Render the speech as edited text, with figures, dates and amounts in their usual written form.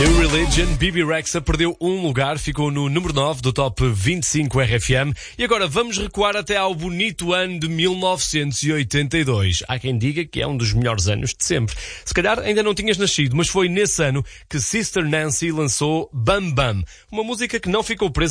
New Religion, Bibi Rexha perdeu um lugar, ficou no número 9 do Top 25 RFM. E agora vamos recuar até ao bonito ano de 1982. Há quem diga que é um dos melhores anos de sempre. Se calhar ainda não tinhas nascido, mas foi nesse ano que Sister Nancy lançou Bam Bam, uma música que não ficou presa